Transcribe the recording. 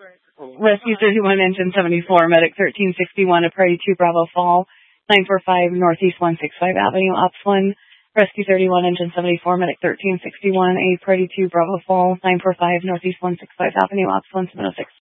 Rescue 31, engine 74, medic 1361, a priority 2 Bravo Fall, 945 Northeast 165 Avenue, Ops 1. Rescue 31, engine 74, medic 1361, a priority 2 Bravo Fall, 945 Northeast 165 Avenue, Ops 1 706.